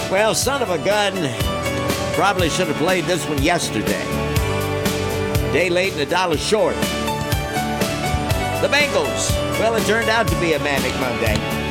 Well, son of a gun, probably should have played this one yesterday. Day late and $1 short. The Bengals. Well, it turned out to be a manic Monday.